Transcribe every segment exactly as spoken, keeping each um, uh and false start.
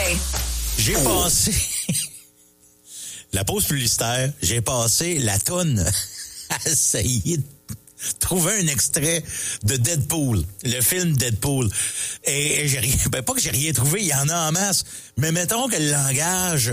J'ai passé la pause publicitaire, j'ai passé la toune à essayer de trouver un extrait de Deadpool, le film Deadpool. Et, et j'ai rien, ben pas que j'ai rien trouvé, il y en a en masse, mais mettons que le langage,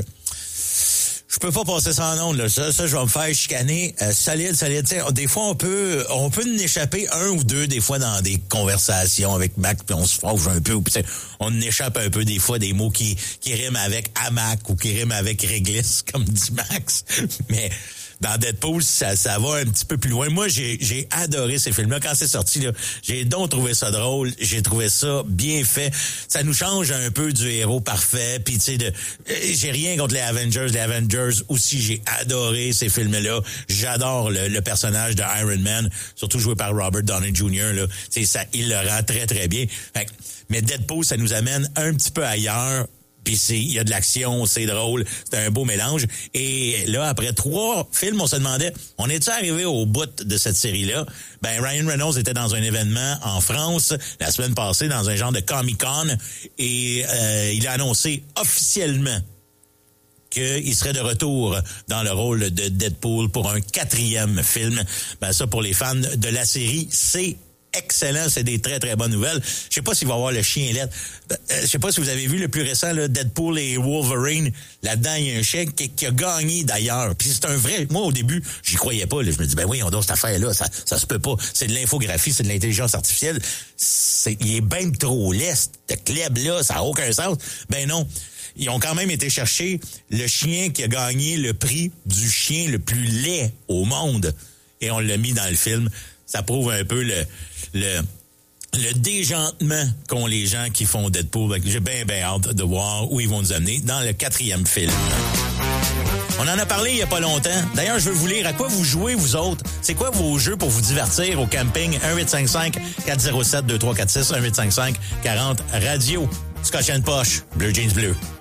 je peux pas passer sans nom, là. Ça, ça, je vais me faire chicaner. Euh, solide, solide. T'sais, des fois, on peut, on peut en échapper un ou deux, des fois, dans des conversations avec Mac, puis on se fâche un peu. Puis on en échappe un peu, des fois, des mots qui, qui riment avec hamac ou qui riment avec réglisse, comme dit Max. Mais dans Deadpool, ça, ça va un petit peu plus loin. Moi, j'ai, j'ai adoré ces films-là. Quand c'est sorti, là, j'ai donc trouvé ça drôle. J'ai trouvé ça bien fait. Ça nous change un peu du héros parfait. Puis, tu sais, de, j'ai rien contre les Avengers. Les Avengers aussi, j'ai adoré ces films-là. J'adore le, le personnage de Iron Man, surtout joué par Robert Downey junior Là, tu sais, ça, il le rend très, très bien. Fait, mais Deadpool, ça nous amène un petit peu ailleurs. Puis c'est, il y a de l'action, c'est drôle, c'est un beau mélange. Et là, après trois films, on se demandait, on est-tu arrivé au bout de cette série-là? Ben, Ryan Reynolds était dans un événement en France la semaine passée, dans un genre de Comic-Con, et euh, il a annoncé officiellement qu'il serait de retour dans le rôle de Deadpool pour un quatrième film. Ben ça, pour les fans de la série, c'est excellent, c'est des très très bonnes nouvelles. Je sais pas s'il va y avoir le chien lettre. Euh, je sais pas si vous avez vu le plus récent, là, Deadpool et Wolverine. Là-dedans, il y a un chien qui, qui a gagné d'ailleurs. Puis c'est un vrai. Moi, au début, j'y croyais pas. Là. Je me dis, ben oui, on doit cette affaire-là, ça, ça se peut pas. C'est de l'infographie, c'est de l'intelligence artificielle. C'est, il est bien trop laid, ce club-là, ça a aucun sens. Ben non. Ils ont quand même été chercher le chien qui a gagné le prix du chien le plus laid au monde. Et on l'a mis dans le film. Ça prouve un peu le, le, le déjantement qu'ont les gens qui font Deadpool. J'ai bien, bien hâte de voir où ils vont nous amener dans le quatrième film. On en a parlé il y a pas longtemps. D'ailleurs, je veux vous lire à quoi vous jouez, vous autres. C'est quoi vos jeux pour vous divertir au camping? un huit cinq cinq quatre zéro sept deux trois quatre six, un huit cinq cinq quarante radio. Scotch and Poche, Bleu Jeans Bleu.